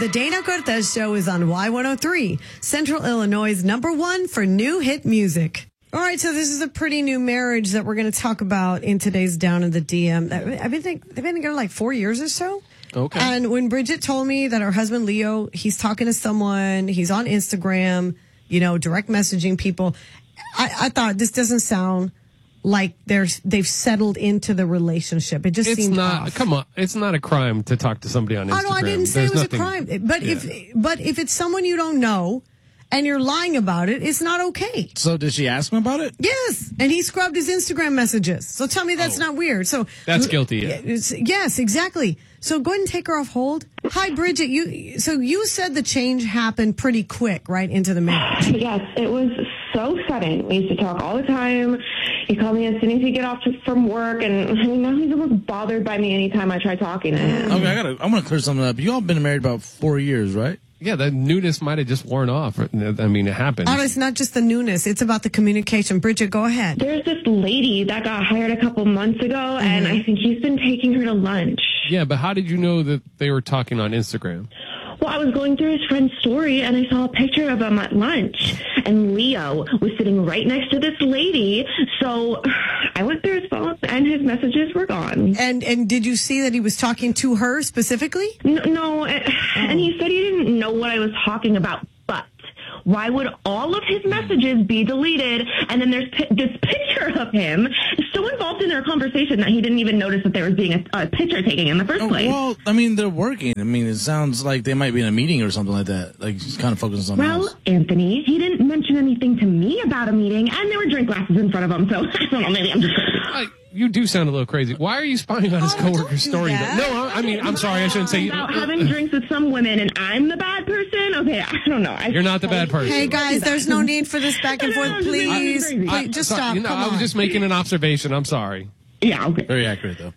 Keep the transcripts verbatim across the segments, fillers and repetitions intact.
The Dana Cortez Show is on Y one oh three, Central Illinois' number one for new hit music. All right, so this is a pretty new marriage that we're going to talk about in today's Down in the D M. I've been think they've been together like four years or so. Okay. And when Bridget told me that her husband Leo, he's talking to someone, he's on Instagram, you know, direct messaging people, I, I thought this doesn't sound like they're they've settled into the relationship. It just it's seemed not. off. Come on, it's not a crime to talk to somebody on Instagram. Oh, no, I didn't say There's it was nothing, a crime. But yeah. if but if it's someone you don't know and you're lying about it, it's not okay. So did she ask him about it? Yes, and he scrubbed his Instagram messages. So tell me that's Oh. not weird. So That's guilty, yeah. It's- yes, exactly. So go ahead and take her off hold. Hi, Bridget. You so you said the change happened pretty quick, right, into the marriage. Yes, it was so sudden. We used to talk all the time. He called me as soon as he get off to, from work, and I mean, now he's almost bothered by me anytime I try talking to him. Okay, I gotta. I'm gonna clear something up. You all been married about four years, right? Yeah, the newness might have just worn off. I mean, it happens. Oh, it's not just the newness; it's about the communication. Bridget, go ahead. There's this lady that got hired a couple months ago, Mm-hmm. and I think he's been taking her to lunch. Yeah, but how did you know that they were talking on Instagram? Well, I was going through his friend's story, and I saw a picture of him at lunch, and Leo was sitting right next to this lady. So I went through his phone, and his messages were gone. And and did you see that he was talking to her specifically? No, no and, and he said he didn't know what I was talking about, but why would all of his messages be deleted? And then there's pi- this picture of him so involved in their conversation that he didn't even notice that there was being a, a picture taken in the first Oh, place. well, I mean, they're working. I mean, it sounds like they might be in a meeting or something like that. Like, just kind of focus on something Well, else. Anthony, he didn't mention anything to me about a meeting, and there were drink glasses in front of him, so I don't know, maybe I'm just crazy. I, you do sound a little crazy. Why are you spying on his Oh, don't coworker's do story? that. No, I, I mean, I'm sorry. I shouldn't say. About having drinks with some women, and I'm the bad person? Okay, I don't know. I, You're not the bad person. Hey guys, there's no need for this back and No, no, forth. no, just make me Please, crazy. please, just Sorry, stop. You know, Come I was on. just making an observation. I'm sorry. Yeah, okay. Very accurate, though.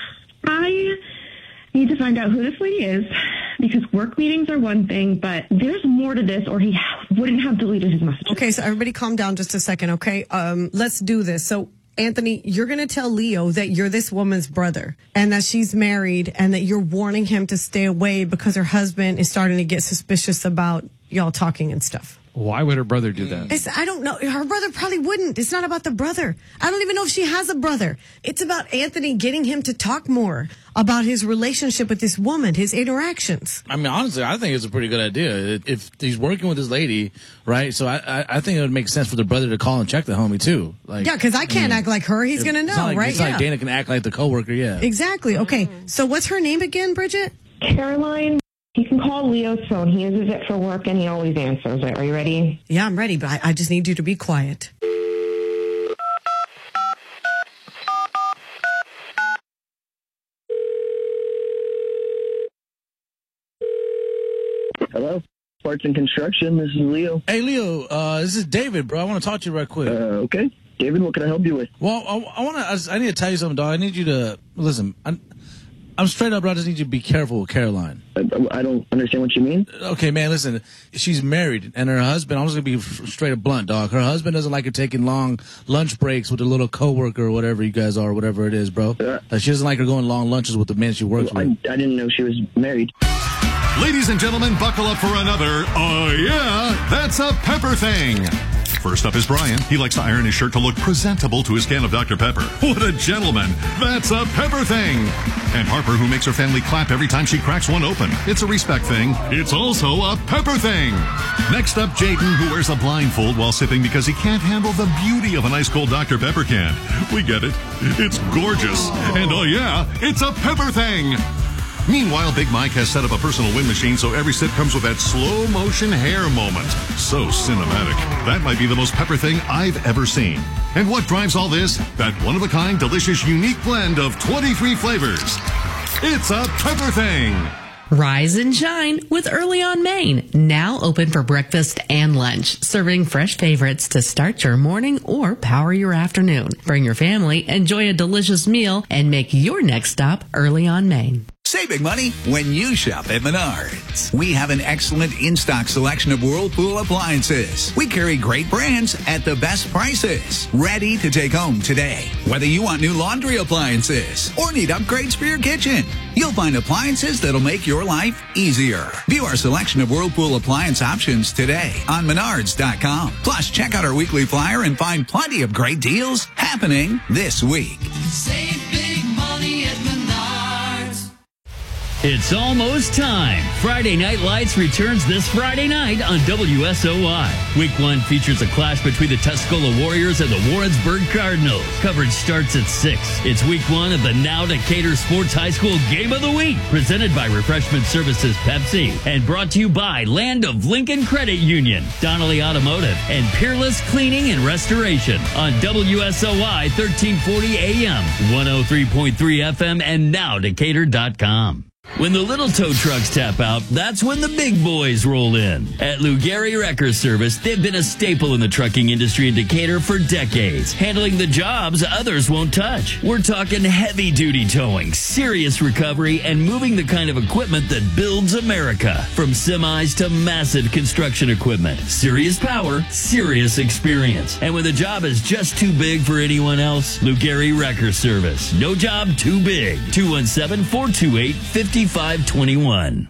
I need to find out who this lady is, because work meetings are one thing, but there's more to this, or he wouldn't have deleted his messages. Okay, so everybody calm down just a second, okay? Um, let's do this. So, Anthony, you're going to tell Leo that you're this woman's brother and that she's married and that you're warning him to stay away because her husband is starting to get suspicious about y'all talking and stuff. Why would her brother do that? It's, I don't know. Her brother probably wouldn't. It's not about the brother. I don't even know if she has a brother. It's about Anthony getting him to talk more about his relationship with this woman, his interactions. I mean, honestly, I think it's a pretty good idea. If he's working with this lady, right? So I, I, I think it would make sense for the brother to call and check the homie too. Like, Yeah, because I can't mean, act like her. He's going to it's know, not like, right? It's not Yeah. like Dana can act like the coworker. Yeah. Exactly. Okay. So what's her name again, Bridget? Caroline, you can call Leo's phone. He uses it for work, and he always answers it. Are you ready? Yeah, I'm ready, but I, I just need you to be quiet. Hello, Parts and Construction. This is Leo. Hey, Leo, uh, this is David, bro. I want to talk to you right quick. Uh, okay, David, what can I help you with? Well, I, I want to. I, I need to tell you something, dog. I need you to listen. I'm, I'm straight up, bro. I just need you to be careful with Caroline. I, I don't understand what you mean. Okay, man, listen. She's married, and her husband, I'm just going to be f- straight up blunt, dog. Her husband doesn't like her taking long lunch breaks with a little coworker or whatever you guys are, whatever it is, bro. Uh, Like, she doesn't like her going long lunches with the men she works I, with. I didn't know she was married. Ladies and gentlemen, buckle up for another, oh yeah, that's a Pepper thing. First up is Brian. He likes to iron his shirt to look presentable to his can of Doctor Pepper. What a gentleman. That's a Pepper thing. And Harper, who makes her family clap every time she cracks one open. It's a respect thing. It's also a Pepper thing. Next up, Jaden, who wears a blindfold while sipping because he can't handle the beauty of an ice cold Doctor Pepper can. We get it. It's gorgeous. And oh yeah, it's a Pepper thing. Meanwhile, Big Mike has set up a personal wind machine so every sip comes with that slow motion hair moment. So cinematic. That might be the most Pepper thing I've ever seen. And what drives all this? That one-of-a-kind, delicious, unique blend of twenty-three flavors. It's a Pepper thing. Rise and shine with Early on Main, now open for breakfast and lunch, serving fresh favorites to start your morning or power your afternoon. Bring your family, enjoy a delicious meal, and make your next stop Early on Main. Save big money when you shop at Menards. We have an excellent in-stock selection of Whirlpool appliances. We carry great brands at the best prices. Ready to take home today. Whether you want new laundry appliances or need upgrades for your kitchen, you'll find appliances that'll make your life easier. View our selection of Whirlpool appliance options today on Menards dot com. Plus, check out our weekly flyer and find plenty of great deals happening this week. Save big money at Menards. It's almost time. Friday Night Lights returns this Friday night on W S O I. Week one features a clash between the Tuscola Warriors and the Warrensburg Cardinals. Coverage starts at six. It's week one of the Now Decatur Sports High School Game of the Week, presented by Refreshment Services Pepsi and brought to you by Land of Lincoln Credit Union, Donnelly Automotive, and Peerless Cleaning and Restoration on W S O I thirteen forty A M, one oh three point three F M, and now Decatur dot com. When the little tow trucks tap out, that's when the big boys roll in. At Lugari Wrecker Service, they've been a staple in the trucking industry in Decatur for decades, handling the jobs others won't touch. We're talking heavy-duty towing, serious recovery, and moving the kind of equipment that builds America. From semis to massive construction equipment. Serious power, serious experience. And when the job is just too big for anyone else, Lugari Wrecker Service. No job too big. two one seven, four two eight, five five two one.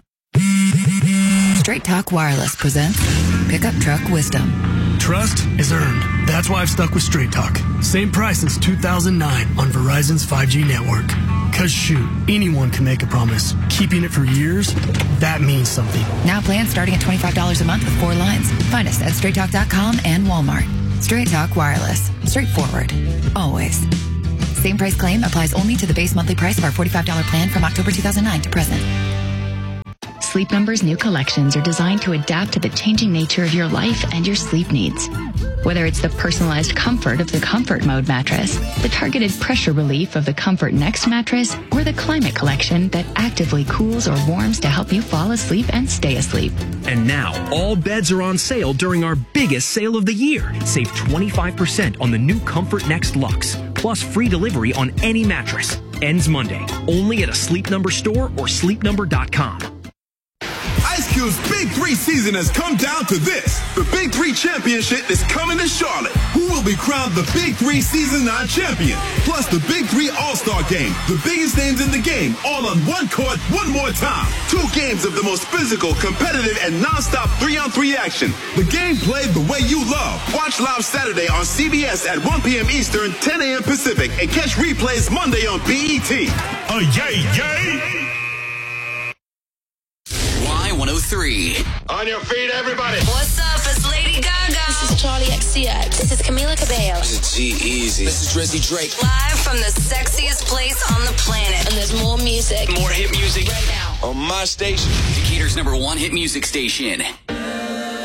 Straight Talk Wireless presents Pickup Truck Wisdom. Trust is earned. That's why I've stuck with Straight Talk. Same price since two thousand nine on Verizon's five G network. Cause shoot, anyone can make a promise. Keeping it for years, that means something. Now plans starting at twenty-five dollars a month with four lines. Find us at straight talk dot com and Walmart. Straight Talk Wireless. Straightforward. Always. Same price claim applies only to the base monthly price of our forty-five dollars plan from October two thousand nine to present. Sleep Number's new collections are designed to adapt to the changing nature of your life and your sleep needs. Whether it's the personalized comfort of the Comfort Mode mattress, the targeted pressure relief of the Comfort Next mattress, or the Climate Collection that actively cools or warms to help you fall asleep and stay asleep. And now, all beds are on sale during our biggest sale of the year. Save twenty-five percent on the new Comfort Next Luxe, plus free delivery on any mattress. Ends Monday, only at a Sleep Number store or sleep number dot com. Ice Cube's Big Three season has come down to this. The Big Three Championship is coming to Charlotte. Who will be crowned the Big Three Season nine champion? Plus the Big Three All-Star Game. The biggest names in the game, all on one court, one more time. Two games of the most physical, competitive, and non-stop three-on-three action. The game played the way you love. Watch live Saturday on C B S at one p.m. Eastern, ten a.m. Pacific, and catch replays Monday on B E T. Oh, yay, yay! one oh three. On your feet, everybody. What's up? It's Lady Gaga. This is Charlie X C X. This is Camila Cabello. This is G-Eazy. This is Drizzy Drake. Live from the sexiest place on the planet. And there's more music. More hit music. Right now. On my station. Decatur's number one hit music station.